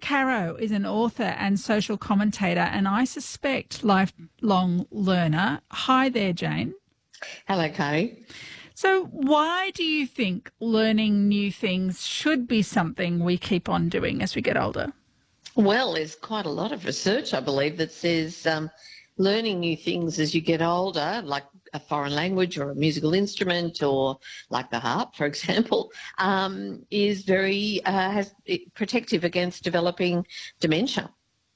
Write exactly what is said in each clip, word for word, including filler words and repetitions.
Caro is an author and social commentator, and I suspect lifelong learner. Hi there, Jane. Hello, Kari. So why do you think learning new things should be something we keep on doing as we get older? Well, there's quite a lot of research, I believe, that says um, learning new things as you get older, like a foreign language or a musical instrument or like the harp, for example, um, is very uh, has protective against developing dementia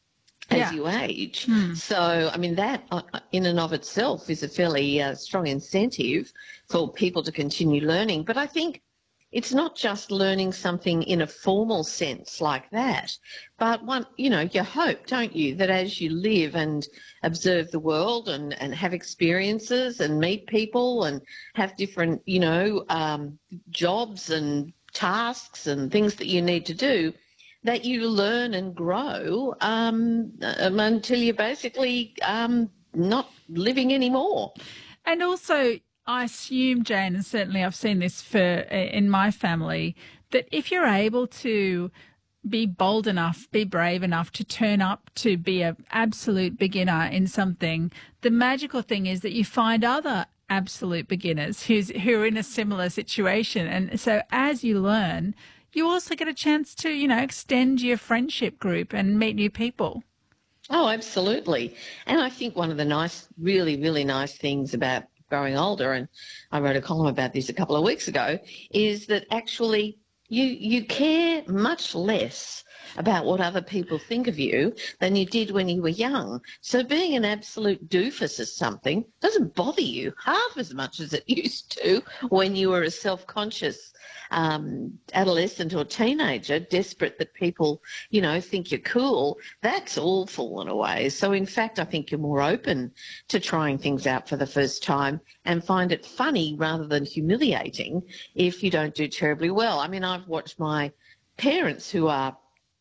as Yeah. you age. Hmm. So, I mean, that uh, in and of itself is a fairly uh, strong incentive for people to continue learning. But I think it's not just learning something in a formal sense like that, but one, you know, you hope, don't you, that as you live and observe the world and, and have experiences and meet people and have different, you know, um, jobs and tasks and things that you need to do, that you learn and grow um, um, until you're basically um, not living anymore. And also, I assume, Jane, and certainly I've seen this for in my family, that if you're able to be bold enough, be brave enough to turn up to be an absolute beginner in something, the magical thing is that you find other absolute beginners who's, who are in a similar situation. And so as you learn, you also get a chance to, you know, extend your friendship group and meet new people. Oh, absolutely. And I think one of the nice, really, really nice things about growing older, and I wrote a column about this a couple of weeks ago, is that actually you you care much less about what other people think of you than you did when you were young. So being an absolute doofus at something doesn't bother you half as much as it used to when you were a self-conscious um, adolescent or teenager, desperate that people, you know, think you're cool. That's all fallen away. So in fact, I think you're more open to trying things out for the first time and find it funny rather than humiliating if you don't do terribly well. I mean, I've watched my parents who are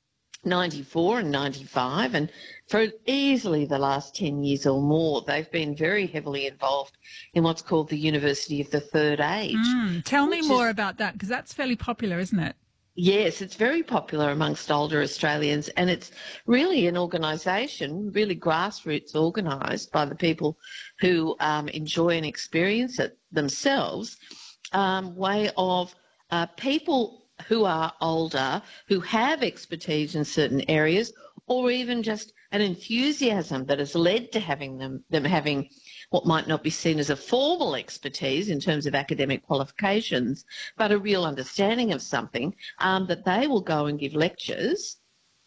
ninety-four and ninety-five, and for easily the last ten years or more, they've been very heavily involved in what's called the University of the Third Age. Mm, tell me more is, about that, because that's fairly popular, isn't it? Yes, it's very popular amongst older Australians, and it's really an organisation, really grassroots organised by the people who um, enjoy and experience it themselves, um, way of uh, people who are older, who have expertise in certain areas, or even just an enthusiasm that has led to having them, them having what might not be seen as a formal expertise in terms of academic qualifications, but a real understanding of something, um, that they will go and give lectures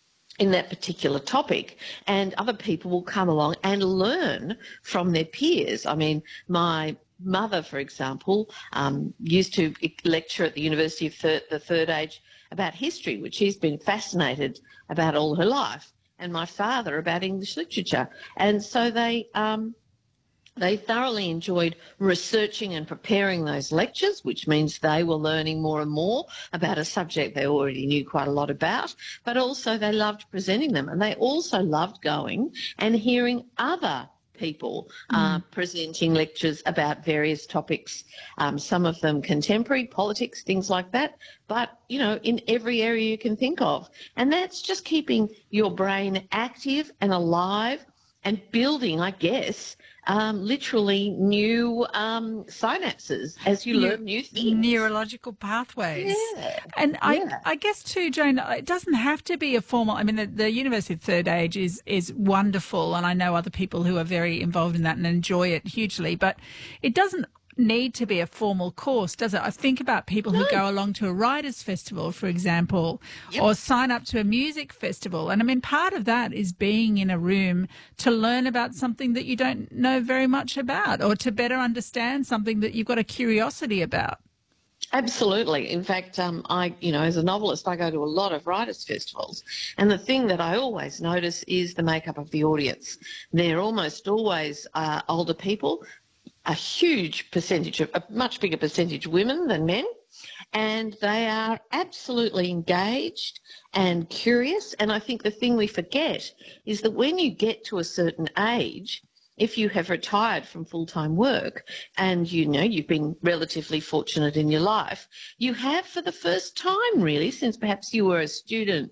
in that particular topic, and other people will come along and learn from their peers. I mean, my mother, for example, um, used to lecture at the University of Third, the Third Age about history, which she's been fascinated about all her life, and my father about English literature. And so they um, they thoroughly enjoyed researching and preparing those lectures, which means they were learning more and more about a subject they already knew quite a lot about, but also they loved presenting them, and they also loved going and hearing other people uh, Mm. presenting lectures about various topics, um, some of them contemporary, politics, things like that, but, you know, in every area you can think of. And that's just keeping your brain active and alive and building, I guess, um, literally new um, synapses as you New- learn new things. Neurological pathways. Yeah, And I, yeah. I guess too, Jane, it doesn't have to be a formal, I mean, the, the University of Third Age is, is wonderful, and I know other people who are very involved in that and enjoy it hugely, but it doesn't need to be a formal course, does it? I think about people who No. go along to a writers' festival, for example, Yep. or sign up to a music festival. And I mean, part of that is being in a room to learn about something that you don't know very much about, or to better understand something that you've got a curiosity about. Absolutely. In fact, um, I, you know, as a novelist, I go to a lot of writers' festivals, and the thing that I always notice is the makeup of the audience. They're almost always uh, older people, a huge percentage of, a much bigger percentage women than men, and they are absolutely engaged and curious. And I think the thing we forget is that when you get to a certain age, if you have retired from full-time work and, you know, you've been relatively fortunate in your life, you have for the first time really, since perhaps you were a student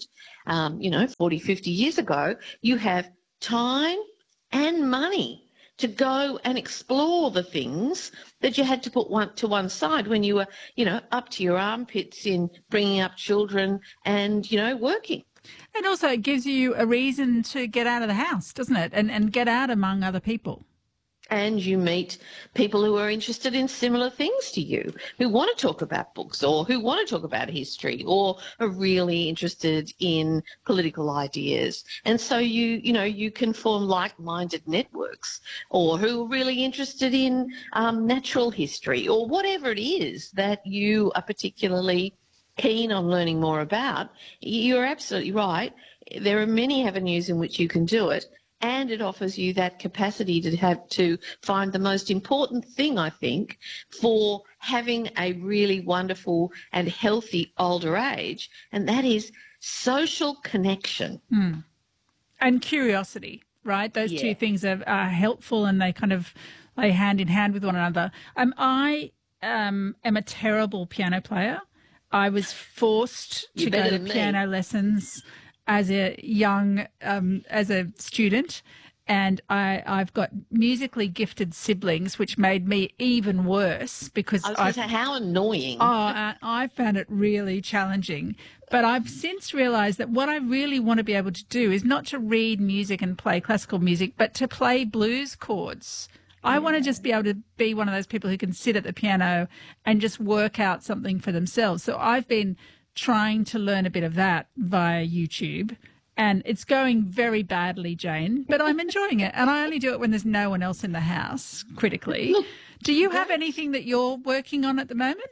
um, you know, forty, fifty years ago, you have time and money to go and explore the things that you had to put one to one side when you were, you know, up to your armpits in bringing up children and, you know, working. And also it gives you a reason to get out of the house, doesn't it? And and get out among other people. And you meet people who are interested in similar things to you, who want to talk about books or who want to talk about history or are really interested in political ideas. And so you, you know, you can form like-minded networks, or who are really interested in um, natural history or whatever it is that you are particularly keen on learning more about. You're absolutely right. There are many avenues in which you can do it. And it offers you that capacity to have to find the most important thing, I think, for having a really wonderful and healthy older age, and that is social connection. Mm. And curiosity, right? Those Yeah. two things are, are helpful, and they kind of lay hand in hand with one another. Um, I um, am a terrible piano player. I was forced You're to go better to than me. piano lessons as a young, um, as a student, and I, I've got musically gifted siblings, which made me even worse because I was I, going to say, how annoying. oh, uh, I found it really challenging. But I've since realised that what I really want to be able to do is not to read music and play classical music, but to play blues chords. I want to just be able to be one of those people who can sit at the piano and just work out something for themselves. So I've been trying to learn a bit of that via YouTube, and it's going very badly, Jane, but I'm enjoying it. And I only do it when there's no one else in the house, critically. Look, do you have anything that you're working on at the moment?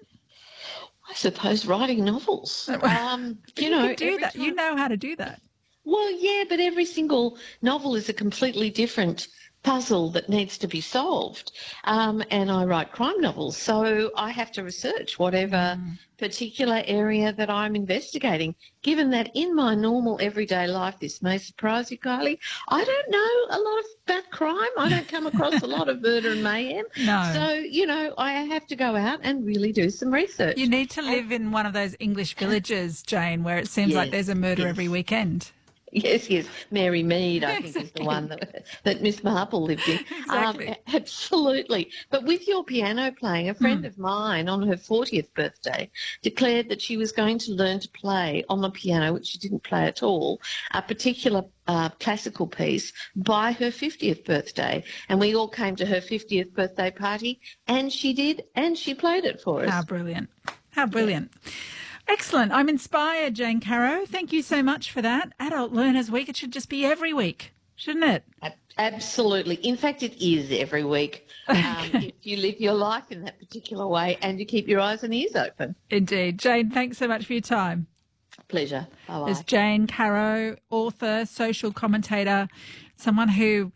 I suppose writing novels. Um, you You know, can do every that. time- You know how to do that. Well, yeah, but every single novel is a completely different puzzle that needs to be solved. Um, and I write crime novels, so I have to research whatever Mm. particular area that I'm investigating. Given that in my normal everyday life, this may surprise you, Kylie, I don't know a lot about crime. I don't come across a lot of murder and mayhem. No. So, you know, I have to go out and really do some research. You need to live in one of those English villages, Jane, where it seems like Yes, there's a murder yes. every weekend. Yes, yes. Mary Mead, I think, is the Exactly. one that, that Miss Marple lived in. Exactly. Um, absolutely. But with your piano playing, a friend Hmm. of mine on her fortieth birthday declared that she was going to learn to play on the piano, which she didn't play at all, a particular uh, classical piece by her fiftieth birthday. And we all came to her fiftieth birthday party, and she did, and she played it for us. How brilliant. How brilliant. Excellent. I'm inspired, Jane Caro. Thank you so much for that. Adult Learners Week, it should just be every week, shouldn't it? Ab- Absolutely. In fact, it is every week. Um, if you live your life in that particular way and you keep your eyes and ears open. Indeed. Jane, thanks so much for your time. Pleasure. Bye-bye. There's Jane Caro, author, social commentator, someone who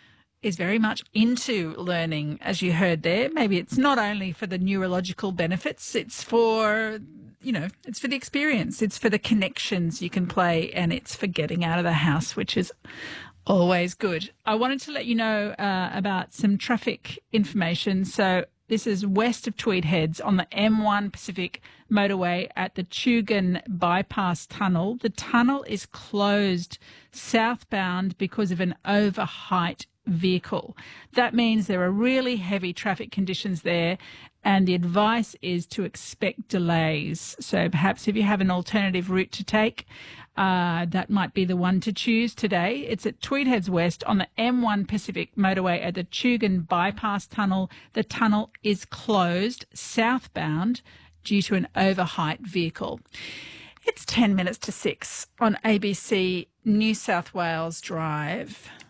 is very much into learning, as you heard there. Maybe it's not only for the neurological benefits, it's for, you know, it's for the experience, it's for the connections you can play, and it's for getting out of the house, which is always good. I wanted to let you know uh, about some traffic information. So this is west of Tweed Heads on the M one Pacific motorway at the Tugun Bypass Tunnel. The tunnel is closed southbound because of an overheight vehicle. That means there are really heavy traffic conditions there, and the advice is to expect delays. So perhaps if you have an alternative route to take, uh, that might be the one to choose today. It's at Tweed Heads West on the M one Pacific motorway at the Tugun Bypass Tunnel. The tunnel is closed southbound due to an overheight vehicle. It's ten minutes to six on A B C New South Wales Drive.